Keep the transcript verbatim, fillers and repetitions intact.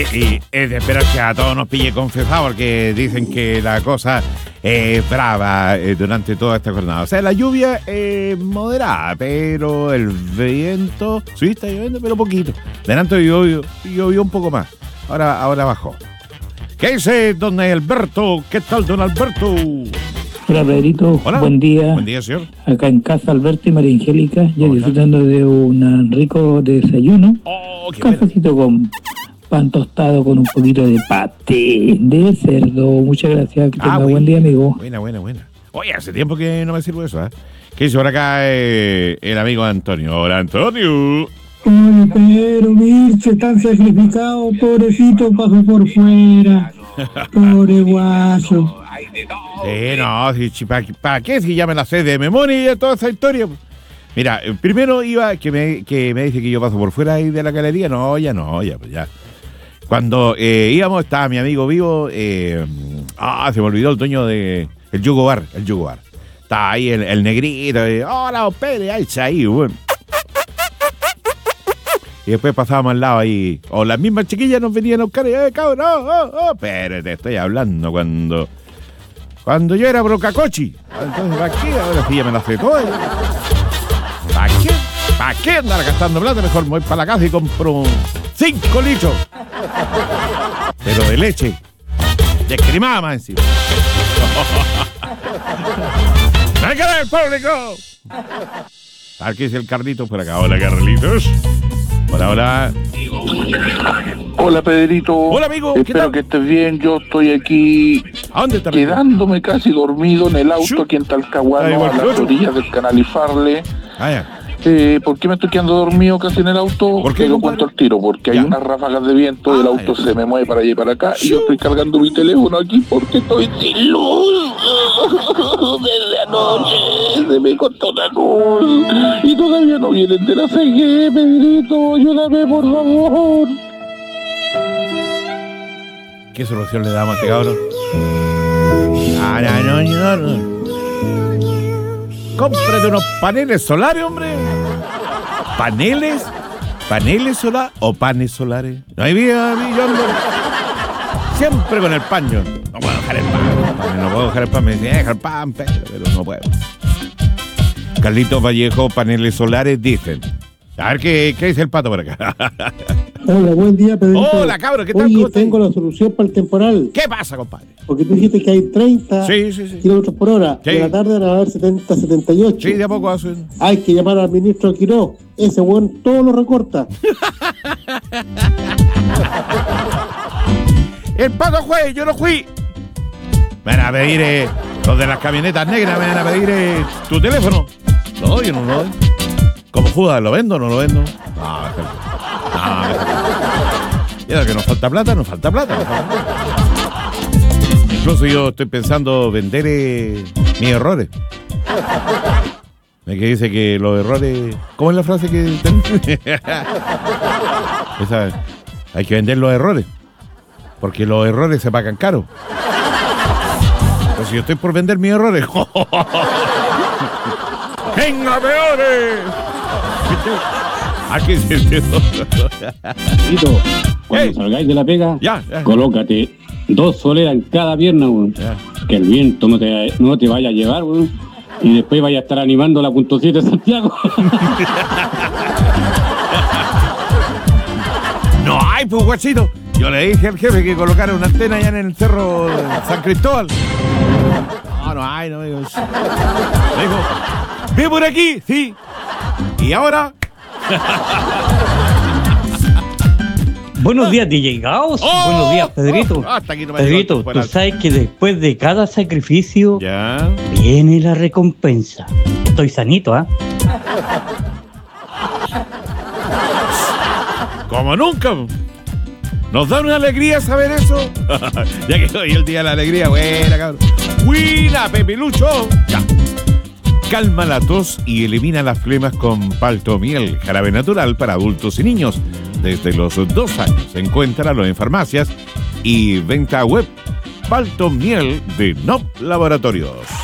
y, y es de esperar que a todos nos pille confesado, porque dicen que la cosa es brava eh, durante toda esta jornada. O sea, la lluvia es moderada, pero el viento, sí, está lloviendo, pero poquito. Delante llovió, llovió un poco más. Ahora, ahora bajó. ¿Qué dice don Alberto? ¿Qué tal, don Alberto? Hola, Pedrito. Hola. Buen día. Buen día, señor. Acá en casa, Alberto y María Angélica, ya Hola. disfrutando de un rico desayuno. Oh, qué bueno. Cafecito con pan tostado con un poquito de paté de cerdo. Muchas gracias. Que tenga Ah, buen día, amigo. Buena, buena, buena. Oye, hace tiempo que no me sirvo eso, ¿eh? ¿Qué hizo por acá eh, el amigo Antonio? Hola, Antonio. Oye, pero Mirce, tan sacrificado, pobrecito, pasó por fuera. Pobre guaso. Eh, no, si, ¿para pa qué? Si ya me la sé de memoria y toda esa historia. Mira, eh, primero iba, que me, que me dice que yo paso por fuera ahí de la galería. No, ya no, ya, pues ya. Cuando eh, íbamos, estaba mi amigo vivo. Eh, ah, se me olvidó el dueño de. El Yugo Bar, el Yugo Bar. Estaba ahí el, el negrito. Y, hola, Pérez, ahí está ahí, bueno. Y después pasábamos al lado ahí. O las mismas chiquillas nos venían a buscar y, eh, cabrón, oh, oh, oh. Pero te estoy hablando cuando. Cuando yo era brocacochi. Entonces, ¿para qué? Ahora sí ya me la sé todo. ¿Para qué? ¿Para qué andar gastando plata? Mejor me voy para la casa y compro cinco litros. Pero de leche. Descremada más encima. ¡Venga del público! Aquí es el Carlitos por acá. Hola, Carlitos. Hola, hola. Hola, Pedrito. Hola, amigo. ¿Qué Espero tal? que estés bien. Yo estoy aquí ¿A dónde estás? quedándome casi dormido en el auto Shoo. aquí en Ahí Talcahuano, va a el las otro. orillas del canal Ifarle. Ah, ya. Eh, ¿Por qué me estoy quedando dormido casi en el auto? ¿Por qué, Te lo compadre? cuento al tiro, porque Ya. hay unas ráfagas de viento y el Ah, auto ya. se me mueve para allá y para acá y Shoo. yo estoy cargando mi teléfono aquí porque estoy sin luz. Desde anoche se me cortó la luz y todavía no vienen de la C G, Pedrito. Ayúdame, por favor. ¿Qué solución le damos a este cabrón? Ah, no, no, no, no. Cómprate unos paneles solares, hombre. ¿Paneles? ¿Paneles solares o panes solares? No hay vida, yo ando siempre con el pan, yo. No puedo dejar el pan, no puedo dejar el pan. Me dicen, deja el pan, pero, pero no puedo. Carlitos Vallejo, paneles solares, dicen. A ver qué, qué dice el pato por acá. Hola, buen día, Pedrito. Hola, cabro, ¿qué tal? Oye, ¿Cómo estás? tengo la solución para el temporal. ¿Qué pasa, compadre? Porque tú dijiste que hay treinta Sí, sí, sí. kilómetros por hora. Sí. De la tarde van a haber setenta, setenta y ocho. Sí, de a poco hace. Hay que llamar al ministro Quiró. Ese weón todo lo recorta. El pato fue, yo no fui. Me van a pedir, eh, los de las camionetas negras, me van a pedir eh, tu teléfono. No, yo no lo doy. Como Judas, ¿lo vendo o no lo vendo? No, déjalo. No, déjalo. Y ahora que nos falta plata, nos falta plata. Nos falta plata. Incluso yo estoy pensando vender eh, mis errores. Es que dice que los errores... ¿Cómo es la frase que... Esa, hay que vender los errores. Porque los errores se pagan caro. Pues si yo estoy por vender mis errores. ¡Venga, peores! Aquí se Tito, cuando Ey. salgáis de la pega, Ya, ya. colócate dos soleras en cada pierna, weón. Ya. Que el viento no te, no te vaya a llevar, weón. Y después vaya a estar animando la punto siete de Santiago. No hay, pues, guachito. Yo le dije al jefe que colocara una antena allá en el cerro de San Cristóbal. No, no hay, no. Me dijo, me dijo, ve por aquí, sí. Y ahora... Buenos días, D J Gauss. ¡Oh! Buenos días, Pedrito. Oh, hasta aquí no me Pedrito, llegó el tú fuera. sabes que después de cada sacrificio Ya. viene la recompensa. Estoy sanito, ¿ah? Como nunca. Nos da una alegría saber eso. Ya que hoy es el día de la alegría. Buena, cabrón. Buena, Pepilucho. Ya. Calma la tos y elimina las flemas con Paltomiel, jarabe natural para adultos y niños. Desde los dos años. Encuéntralo en farmacias y venta web. Paltomiel de N O P Laboratorios.